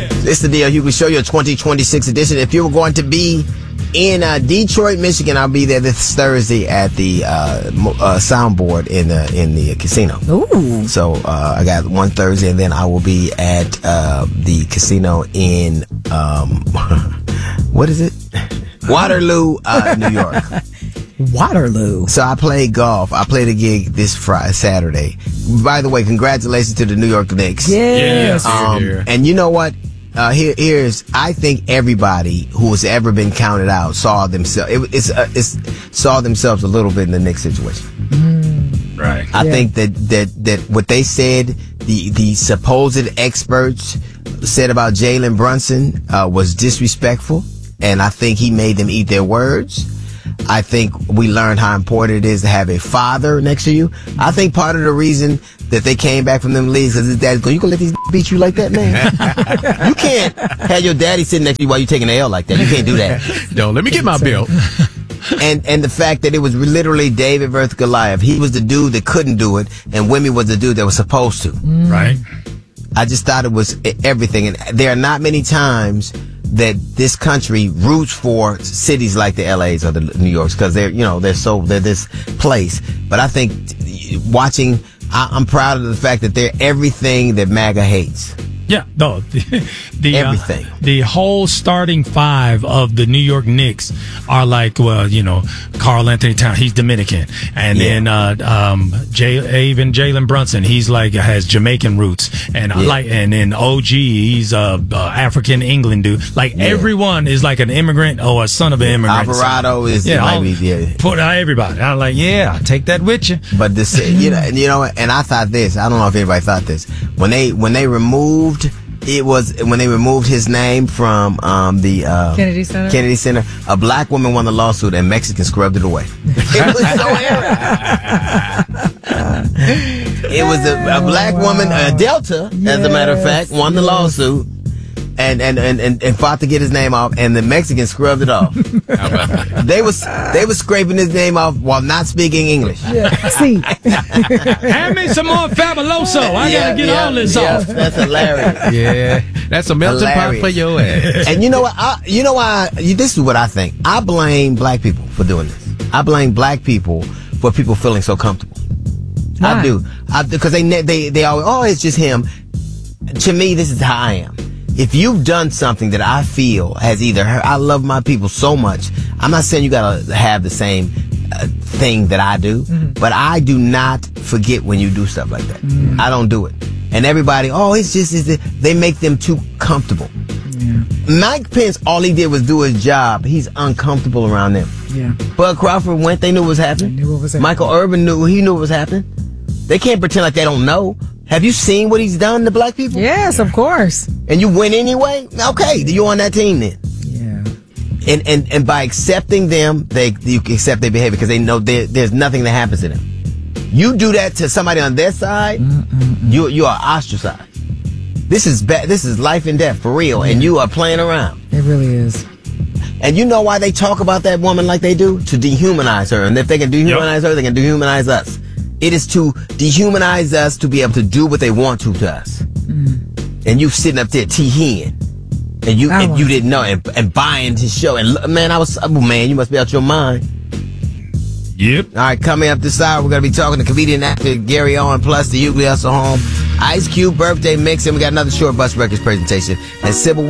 It's the D.L. Hughley Show, your 2026 edition. If you were going to be in Detroit, Michigan, I'll be there this Thursday at the soundboard in the casino. Ooh. So I got one Thursday, and then I will be at the casino in what is it? Waterloo, New York. Waterloo. So I played golf. I played a gig this Saturday. By the way, congratulations to the New York Knicks. Yes. And you know what? I think everybody who has ever been counted out saw themselves. Saw themselves a little bit in the Knicks situation. Right. I think that what they said, the supposed experts said about Jalen Brunson was disrespectful, and I think he made them eat their words. I think we learned how important it is to have a father next to you. I think part of the reason that they came back from them leagues because his dad's going, you gonna let these beat you like that, man? You can't have your daddy sitting next to you while you're taking an L like that. You can't do that. No, let me get my bill. And the fact that it was literally David versus Goliath. He was the dude that couldn't do it, and Wimmy was the dude that was supposed to. Right. I just thought it was everything. And there are not many times that this country roots for cities like the LAs or the New Yorks because they're this place. But I think I'm proud of the fact that they're everything that MAGA hates. Yeah, no, everything. The whole starting five of the New York Knicks are like, Karl Anthony Towns, he's Dominican, and then even Jalen Brunson, he's like has Jamaican roots, and and then OG, he's African England dude. Like everyone is like an immigrant or a son of an immigrant. Alvarado is put everybody. I'm like, take that with you. But this, and I thought this. I don't know if anybody thought this when they removed. When they removed his name from the Kennedy Center, a black woman won the lawsuit and Mexicans scrubbed it away. It was so arrogant. It was a black woman, Delta, as a matter of fact, won the lawsuit and fought to get his name off, and the Mexicans scrubbed it off. They was scraping his name off while not speaking English. See, hand me some more Fabuloso. I gotta get all this off. That's hilarious. Yeah, that's a melting pot for your ass. And you know what? This is what I think. I blame black people for doing this. I blame black people for people feeling so comfortable. Why? I do. Because they always, it's just him. To me, this is how I am. If you've done something that I feel has I love my people so much. I'm not saying you gotta have the same thing that I do, but I do not forget when you do stuff like that. I don't do it. And everybody, they make them too comfortable. Yeah. Mike Pence, all he did was do his job. He's uncomfortable around them. Yeah. Bud Crawford went, they knew what was happening. Michael Irvin knew what was happening. They can't pretend like they don't know. Have you seen what he's done to black people? Yes, of course. And you win anyway? Okay, you're on that team then. Yeah. And by accepting them, you accept their behavior because they know there's nothing that happens to them. You do that to somebody on their side, you are ostracized. This is life and death for real, and you are playing around. It really is. And you know why they talk about that woman like they do? To dehumanize her. And if they can dehumanize her, they can dehumanize us. It is to dehumanize us to be able to do what they want to us. And you sitting up there tee-heeing. And you didn't know and buying his show. And man, you must be out your mind. Yep. All right, coming up this hour, we're going to be talking to comedian actor Gary Owen, plus the Hughley Hustle Home, Ice Cube birthday mix, and we got another Short Bus Records presentation. And Sybil